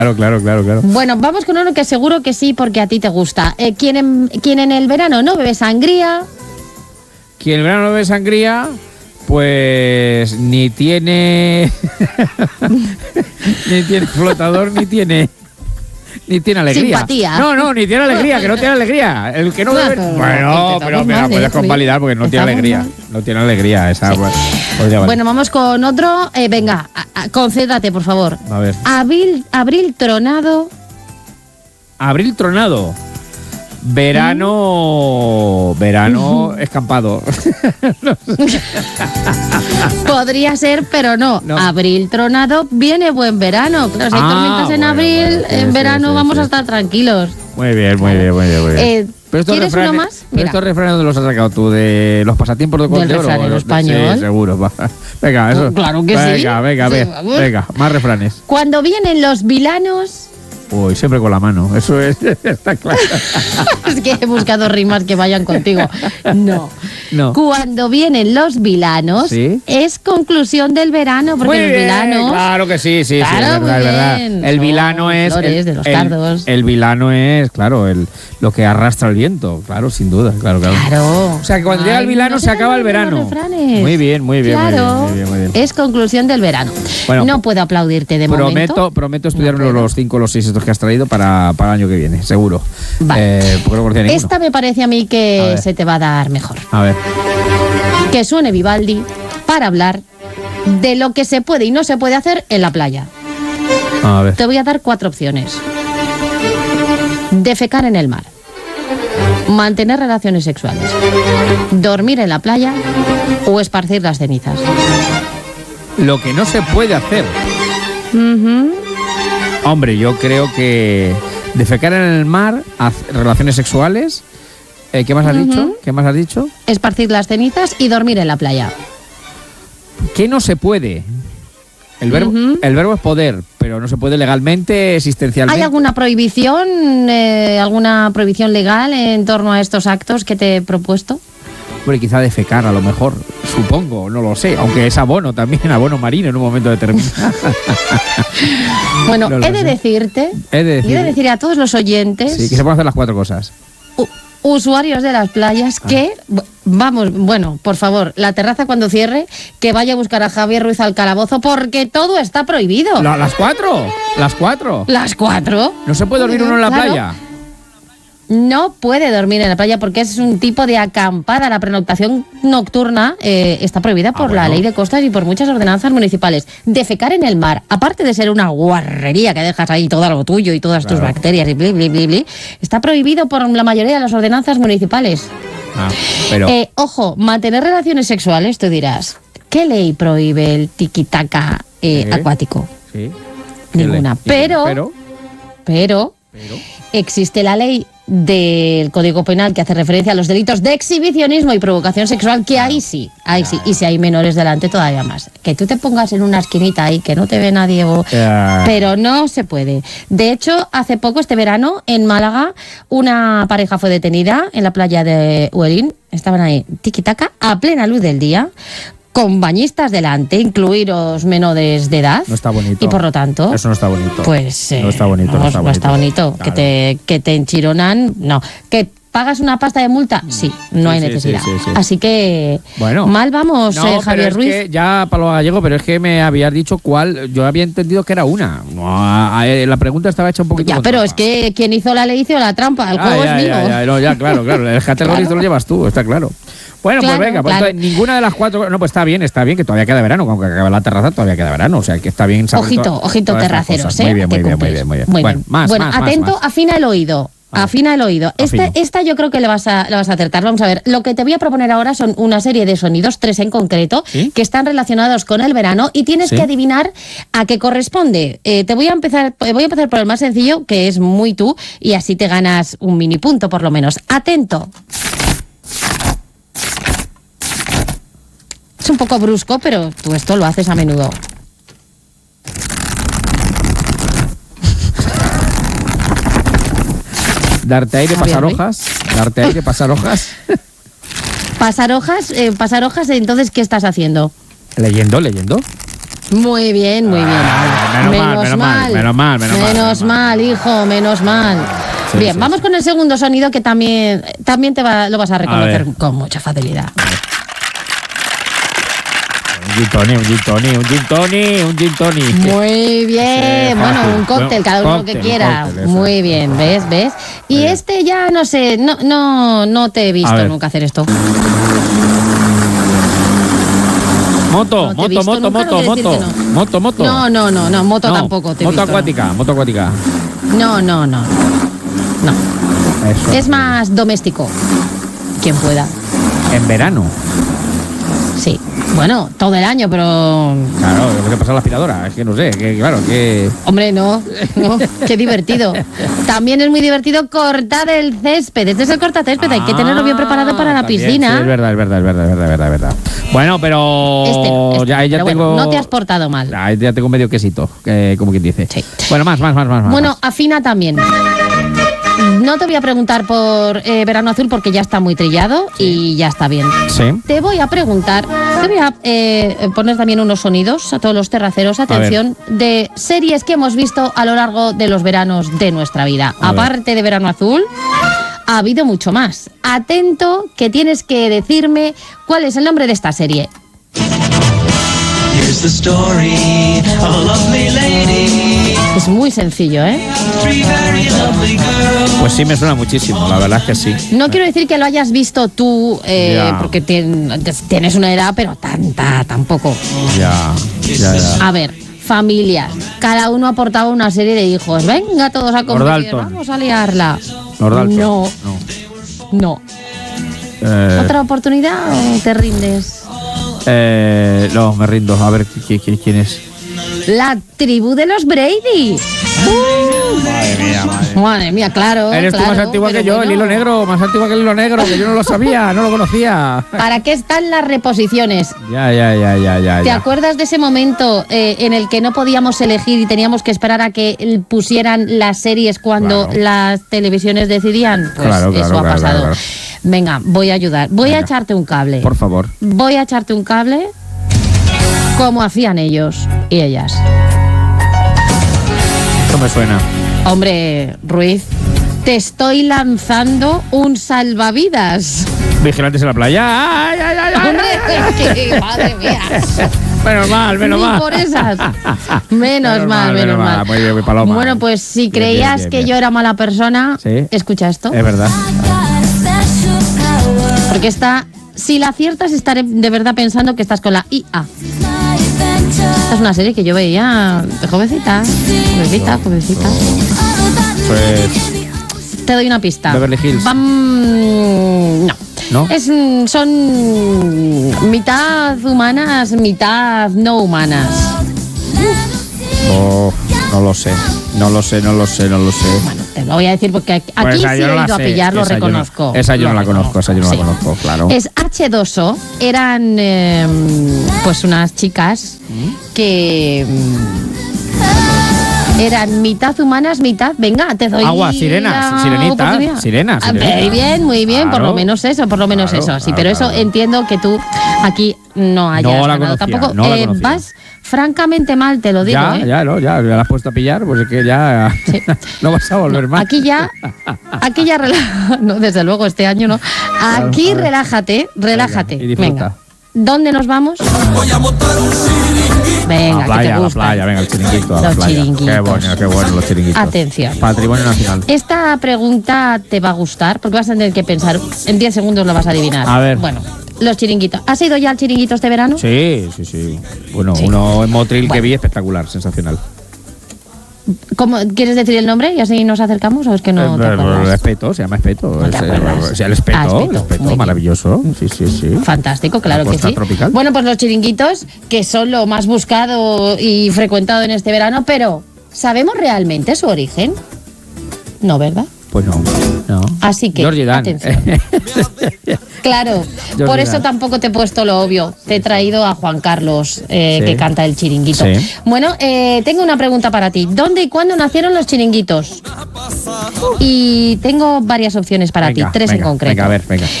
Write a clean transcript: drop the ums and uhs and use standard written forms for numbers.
Claro. Bueno, vamos con uno que seguro que sí, porque a ti te gusta. ¿Quién en el verano no bebe sangría? Quien en el verano no bebe sangría, pues ni tiene ni tiene flotador, ni tiene alegría. Simpatía. No, ni tiene alegría, que no tiene alegría. El que no bebe... Bueno, pero me la puedes convalidar porque no tiene alegría. No tiene alegría esa. Sí. Bueno, vamos con otro. Venga, concéntrate, por favor. A ver. Abril tronado. Abril tronado. Verano escampado. Podría ser, pero no. Abril tronado, viene buen verano. Claro, si hay tormentas en abril, en verano vamos a estar tranquilos. Muy bien. ¿Quieres uno más? Pero estos refranes, ¿dónde los has sacado tú? ¿De los pasatiempos de Col de Oro? Del refranero español. Sí, seguro. Venga, eso. Claro que sí. Venga, más refranes. Cuando vienen los vilanos... Uy, siempre con la mano, eso está claro. Es que he buscado rimas que vayan contigo. No. Cuando vienen los vilanos, ¿sí? Es conclusión del verano, porque muy los vilanos... Claro que sí, claro, es verdad. El vilano es... Flores de los cardos. El vilano es, claro, lo que arrastra el viento, claro, sin duda, claro. O sea, que cuando llega el vilano se acaba el verano. Muy bien. Claro, muy bien. Es conclusión del verano. Bueno, no puedo aplaudirte de momento. Prometo estudiar los 5 o los 6 estos que has traído para el año que viene, seguro. Vale. Porque no conocía ninguno. Esta me parece a mí que se te va a dar mejor. A ver. Que suene Vivaldi para hablar de lo que se puede y no se puede hacer en la playa. A ver. Te voy a dar 4 opciones. Defecar en el mar, mantener relaciones sexuales, dormir en la playa o esparcir las cenizas. Lo que no se puede hacer. Hombre, yo creo que defecar en el mar, relaciones sexuales. ¿Qué más has dicho? Esparcir las cenizas y dormir en la playa. ¿Qué no se puede? El verbo es poder, pero no se puede legalmente, existencialmente. ¿Hay alguna prohibición legal en torno a estos actos que te he propuesto? Hombre, quizá defecar, a lo mejor, supongo, no lo sé. Aunque es abono también, abono marino en un momento determinado. Bueno, he de decir a todos los oyentes... Sí, que se pueden hacer las 4 cosas. Usuarios de las playas que, por favor, la terraza cuando cierre, que vaya a buscar a Javier Ruiz al calabozo, porque todo está prohibido. ¿Las 4? ¿Las 4? ¿Las 4? ¿No se puede dormir uno en la playa? No puede dormir en la playa porque es un tipo de acampada. La pernoctación nocturna está prohibida por la ley de costas y por muchas ordenanzas municipales. Defecar en el mar, aparte de ser una guarrería que dejas ahí todo lo tuyo y todas tus bacterias y bli, está prohibido por la mayoría de las ordenanzas municipales. Ojo, mantener relaciones sexuales, tú dirás, ¿qué ley prohíbe el tiquitaca acuático? Sí. Ninguna. Pero existe la ley del Código Penal que hace referencia a los delitos de exhibicionismo y provocación sexual, que ahí sí, y si hay menores delante todavía más. Que tú te pongas en una esquinita ahí, que no te ve nadie, pero no se puede. De hecho, hace poco, este verano, en Málaga, una pareja fue detenida en la playa de Huelín, estaban ahí tiquitaca a plena luz del día, con bañistas delante, incluiros menores de edad. No está bonito. Y por lo tanto... Eso no está bonito. Pues... no está bonito. No está bonito. Claro. Que te enchironan, no. ¿Que pagas una pasta de multa? Sí, no hay necesidad. Sí. Así que... Bueno. Mal vamos, Javier Ruiz. Es que ya, Pablo Gallego, pero es que me habías dicho cuál... Yo había entendido que era una. No, la pregunta estaba hecha un poquito... Ya, pero trampa. Es que quien hizo la ley hizo la trampa. El juego es mío. Claro. El categorismo lo llevas tú, está claro. Bueno, pues venga, entonces, ninguna de las 4... No, pues está bien, que todavía queda verano. Aunque acabe la terraza, todavía queda verano. O sea, que está bien saber Ojito terraceros, Muy bien. Bueno, más. Atento, afina el oído. Afina el oído. Esta yo creo que le vas a acertar. Vamos a ver. Lo que te voy a proponer ahora son una serie de sonidos, 3 en concreto, que están relacionados con el verano y tienes que adivinar a qué corresponde. Voy a empezar por el más sencillo, que es muy tú, y así te ganas un mini punto por lo menos. Atento. Es un poco brusco, pero tú esto lo haces a menudo. Darte aire, pasar hojas. Pasar hojas, entonces, ¿qué estás haciendo? Leyendo. Muy bien, muy bien. Menos mal, hijo, menos mal. Sí, Bien, sí, vamos sí. con el segundo sonido que también lo vas a reconocer con mucha facilidad. Un gin tonic. Muy bien, Sí, bueno, fácil. un cóctel, cada uno Cóctel, que quiera. cóctel, eso. Muy bien, ¿ves? Y Muy bien. este ya no sé, no te he A visto ver. nunca hacer esto. Moto. No te he visto nunca, no quiere decir que no. Moto. No, moto No, tampoco te he moto visto, acuática, moto acuática. No. Eso. Es más doméstico. Quien pueda. En verano. Sí. Bueno, todo el año, pero... Claro, tengo que pasar la aspiradora. Es que no sé, que... Hombre, no, qué divertido. También es muy divertido cortar el césped. Este es el cortacésped, hay que tenerlo bien preparado para la también, piscina. Sí, es verdad. Bueno, pero... Este, ya pero tengo... bueno, no te has portado mal. Ya tengo medio quesito, como quien dice. Sí. Bueno, más. Bueno, afina también. No te voy a preguntar por Verano Azul porque ya está muy trillado y ya está bien. Sí. Te voy a preguntar, te voy a poner también unos sonidos a todos los terraceros, atención, de series que hemos visto a lo largo de los veranos de nuestra vida. Aparte de Verano Azul, ha habido mucho más. Atento, que tienes que decirme cuál es el nombre de esta serie. Here's the story of a lovely lady. Es muy sencillo, ¿eh? Three very lovely girls. Pues sí, me suena muchísimo, la verdad es que sí. No quiero decir que lo hayas visto tú, Ya. porque tienes una edad, pero tampoco. Ya. A ver, familias. Cada uno aportaba una serie de hijos. Venga, todos a competir. Dalton. Vamos a liarla. Los Dalton. No. ¿Otra oportunidad o te rindes? No, me rindo. A ver, ¿quién es? La tribu de los Brady. Madre mía, claro. Eres tú más claro, antigua pero que yo, bueno. el hilo negro, más antigua que el hilo negro, que yo no lo sabía, no lo conocía. ¿Para qué están las reposiciones? Ya. ¿Te acuerdas de ese momento en el que no podíamos elegir y teníamos que esperar a que pusieran las series cuando Claro. las televisiones decidían? Pues Claro, eso ha pasado. claro. Venga, voy a ayudar. Voy a Venga. echarte un cable. Por favor. Voy a echarte un cable como hacían ellos y ellas. Esto me suena. Hombre, Ruiz, te estoy lanzando un salvavidas. Vigilantes en la playa. ¡Ay! Hombre, que madre mía. Menos mal. Ni por esas. Menos mal. Muy bien, Paloma. Bueno, pues si Bien, creías bien, que bien. yo era mala persona, Sí. escucha esto. Es verdad. Porque si la aciertas, estaré de verdad pensando que estás con la IA. Esta es una serie que yo veía de jovencita. Jovencita. Pues. Te doy una pista. Beverly Hills. No. ¿No? Son mitad humanas, mitad no humanas. Oh, no lo sé. Bueno, te lo voy a decir porque aquí Pues sí esa he yo no la ido a sé. pillar, lo Esa yo no- reconozco. esa yo no la conozco, Sí. claro. Es H2O, eran pues unas chicas que eran mitad humanas, mitad... Venga, te doy Agua, sirenas, la sirenita, oportunidad. sirena. Muy bien, por Claro. lo menos eso. Sí, Claro, pero eso claro. entiendo que tú aquí no hayas No la ganado. conocía, Tampoco no la conocía. vas francamente mal, te lo digo, ¿eh? Ya la has puesto a pillar, pues es que ya Sí. no vas a volver más. Aquí ya no, desde luego este año no. Aquí Claro, relájate. y disfruta. Venga. ¿Dónde nos vamos? Venga, A la que te playa, gusta. venga, el chiringuito a la Los playa. chiringuitos. Qué bueno los chiringuitos. Atención. Patrimonio nacional. Esta pregunta te va a gustar porque vas a tener que pensar. En 10 segundos lo vas a adivinar. A ver. Bueno, los chiringuitos. ¿Has ido ya al chiringuito este verano? Sí. Bueno, Sí. uno en Motril que Bueno. vi espectacular, sensacional. ¿Cómo, ¿Quieres decir el nombre y así nos acercamos o es que no te acuerdas? Espeto, se llama Espeto. No te acuerdas. El Espeto, Ah, Espeto. Espeto, Muy bien. maravilloso. Sí. Fantástico, claro La que costa sí. tropical. Bueno, pues los chiringuitos, que son lo más buscado y frecuentado en este verano, pero ¿sabemos realmente su origen? No, ¿verdad? Pues no. Así que, Georgie Dan. atención. Claro, Georgie por eso Dan. tampoco te he puesto lo obvio. Te he traído a Juan Carlos, que canta el chiringuito. Sí. Bueno, tengo una pregunta para ti. ¿Dónde y cuándo nacieron los chiringuitos? Y tengo varias opciones para ti, tres en concreto. Venga.